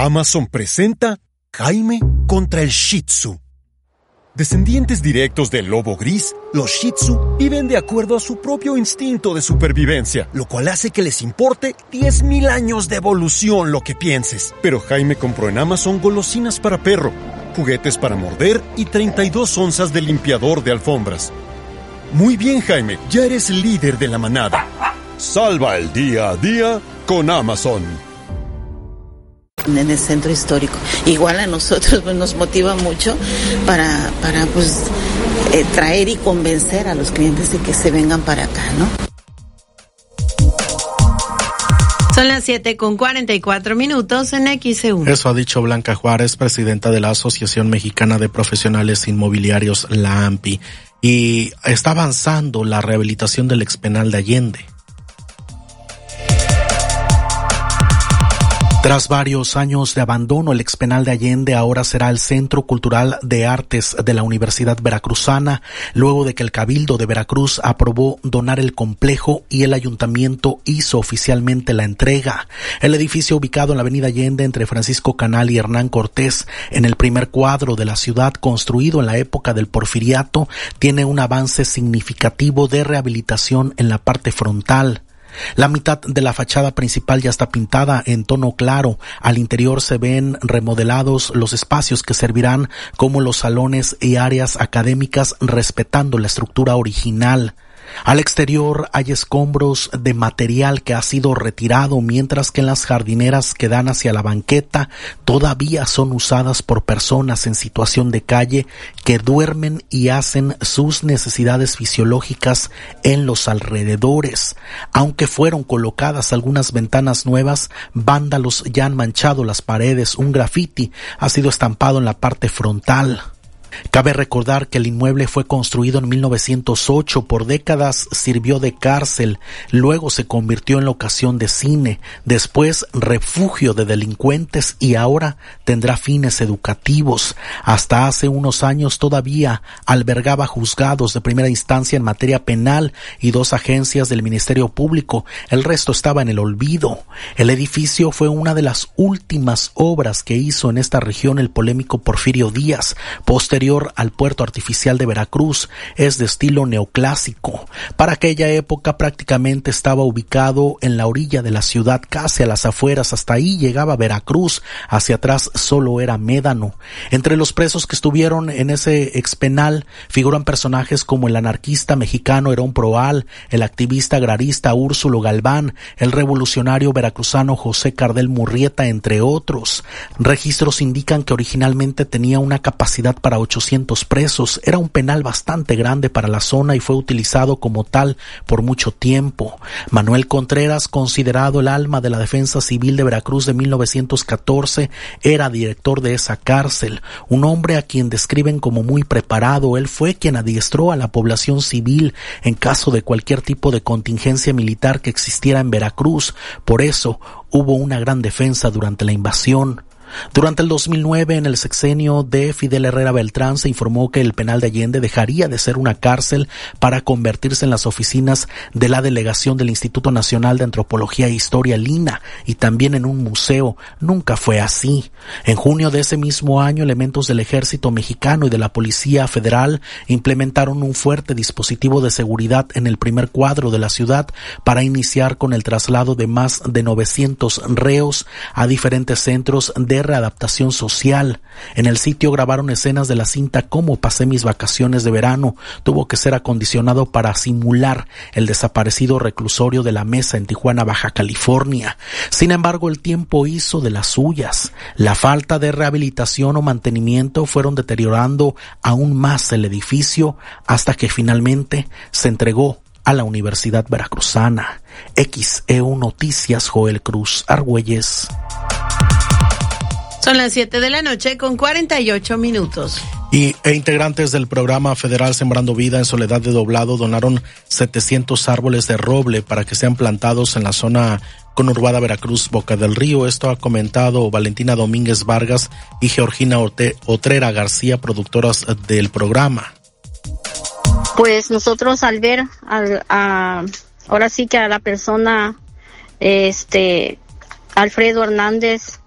Amazon presenta Jaime contra el Shih Tzu. Descendientes directos del lobo gris, los Shih Tzu viven de acuerdo a su propio instinto de supervivencia, lo cual hace que les importe 10,000 años de evolución lo que pienses. Pero Jaime compró en Amazon golosinas para perro, juguetes para morder y 32 onzas de limpiador de alfombras. Muy bien, Jaime, ya eres el líder de la manada. Salva el día a día con Amazon. En el centro histórico. Igual a nosotros pues, nos motiva mucho para traer y convencer a los clientes de que se vengan para acá, ¿no? Son las 7:44 en XEU. Eso ha dicho Blanca Juárez, presidenta de la Asociación Mexicana de Profesionales Inmobiliarios, la AMPI, y está avanzando la rehabilitación del expenal de Allende. Tras varios años de abandono, el expenal de Allende ahora será el Centro Cultural de Artes de la Universidad Veracruzana, luego de que el Cabildo de Veracruz aprobó donar el complejo y el ayuntamiento hizo oficialmente la entrega. El edificio, ubicado en la avenida Allende entre Francisco Canal y Hernán Cortés, en el primer cuadro de la ciudad, construido en la época del Porfiriato, tiene un avance significativo de rehabilitación en la parte frontal. La mitad de la fachada principal ya está pintada en tono claro. Al interior se ven remodelados los espacios que servirán como los salones y áreas académicas, respetando la estructura original. Al exterior hay escombros de material que ha sido retirado, mientras que en las jardineras que dan hacia la banqueta todavía son usadas por personas en situación de calle que duermen y hacen sus necesidades fisiológicas en los alrededores. Aunque fueron colocadas algunas ventanas nuevas, vándalos ya han manchado las paredes. Un grafiti ha sido estampado en la parte frontal. Cabe recordar que el inmueble fue construido en 1908, por décadas sirvió de cárcel, luego se convirtió en locación de cine, después refugio de delincuentes y ahora tendrá fines educativos. Hasta hace unos años todavía albergaba juzgados de primera instancia en materia penal y 2 agencias del Ministerio Público. El resto estaba en el olvido. El edificio fue una de las últimas obras que hizo en esta región el polémico Porfirio Díaz, posterior al puerto artificial de Veracruz. Es de estilo neoclásico. Para aquella época prácticamente estaba ubicado en la orilla de la ciudad, casi a las afueras. Hasta ahí llegaba Veracruz, hacia atrás solo era Médano. Entre los presos que estuvieron en ese expenal figuran personajes como el anarquista mexicano Herón Proal, el activista agrarista Úrsulo Galván, el revolucionario veracruzano José Cardel Murrieta, entre otros. Registros indican que originalmente tenía una capacidad para 800 presos. Era un penal bastante grande para la zona y fue utilizado como tal por mucho tiempo. Manuel Contreras, considerado el alma de la defensa civil de Veracruz de 1914, era director de esa cárcel. Un hombre a quien describen como muy preparado. Él fue quien adiestró a la población civil en caso de cualquier tipo de contingencia militar que existiera en Veracruz. Por eso hubo una gran defensa durante la invasión. Durante el 2009, en el sexenio de Fidel Herrera Beltrán, se informó que el penal de Allende dejaría de ser una cárcel para convertirse en las oficinas de la delegación del Instituto Nacional de Antropología e Historia, LINA, y también en un museo. Nunca fue así. En junio de ese mismo año, elementos del Ejército Mexicano y de la Policía Federal implementaron un fuerte dispositivo de seguridad en el primer cuadro de la ciudad para iniciar con el traslado de más de 900 reos a diferentes centros de readaptación social. En el sitio grabaron escenas de la cinta Cómo pasé mis vacaciones de verano. Tuvo que ser acondicionado para simular el desaparecido reclusorio de La Mesa en Tijuana, Baja California. Sin embargo, el tiempo hizo de las suyas. La falta de rehabilitación o mantenimiento fueron deteriorando aún más el edificio hasta que finalmente se entregó a la Universidad Veracruzana. XEU Noticias, Joel Cruz Argüelles. Son las 7:48 E integrantes del programa federal Sembrando Vida en Soledad de Doblado donaron 700 árboles de roble para que sean plantados en la zona conurbada Veracruz, Boca del Río. Esto ha comentado Valentina Domínguez Vargas y Georgina Otrera García, productoras del programa. Pues nosotros al ver ahora sí que a la persona Alfredo Hernández